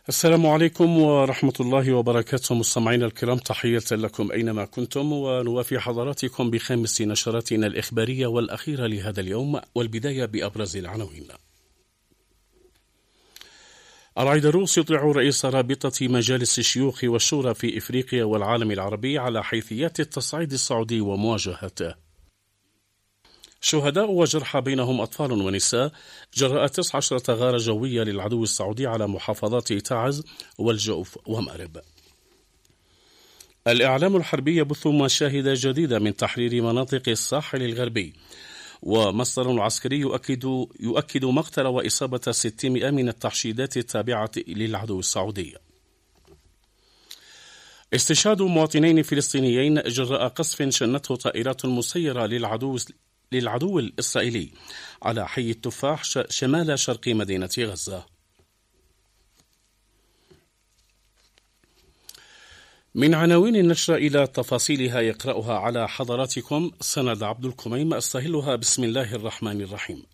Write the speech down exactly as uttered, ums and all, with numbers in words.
السلام عليكم ورحمة الله وبركاته، مستمعينا الكرام، تحية لكم أينما كنتم، ونوافي حضراتكم بخامس نشراتنا الإخبارية والأخيرة لهذا اليوم، والبداية بأبرز العناوين. العيدروس يطلع رئيس رابطة مجالس الشيوخ والشورى في إفريقيا والعالم العربي على حيثيات التصعيد السعودي ومواجهته. شهداء وجرحى بينهم أطفال ونساء جراء تسع عشرة غارة جوية للعدو السعودي على محافظات تعز والجوف ومأرب. الإعلام الحربي يبث مشاهد جديدة من تحرير مناطق الساحل الغربي، ومصدر عسكري يؤكد يؤكد مقتل وإصابة ستمائة من التحشيدات التابعة للعدو السعودي. استشهاد مواطنين فلسطينيين جراء قصف شنته طائرات مسيرة للعدو للعدو الإسرائيلي على حي التفاح شمال شرق مدينة غزة. من عناوين النشرة إلى تفاصيلها يقرأها على حضراتكم سند عبد الكميم، أستهلها بسم الله الرحمن الرحيم.